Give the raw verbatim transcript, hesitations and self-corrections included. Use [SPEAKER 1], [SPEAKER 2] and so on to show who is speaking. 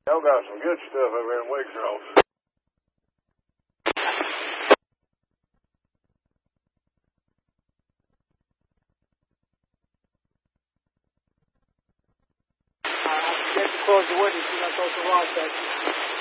[SPEAKER 1] Y'all got some good stuff over here in Waycross.
[SPEAKER 2] Get to close the window so you don't go to Ross.